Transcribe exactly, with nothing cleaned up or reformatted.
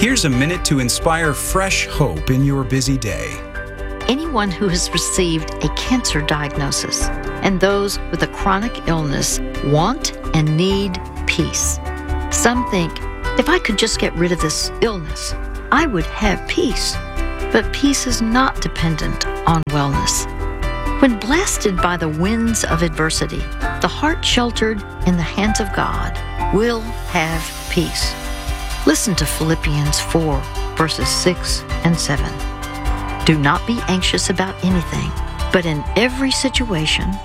Here's a minute to inspire fresh hope in your busy day. Anyone who has received a cancer diagnosis and those with a chronic illness want and need peace. Some think, if I could just get rid of this illness, I would have peace. But peace is not dependent on wellness. When blasted by the winds of adversity, the heart sheltered in the hands of God will have peace. Listen to Philippians four, verses six and seven. Do not be anxious about anything, but in every situation,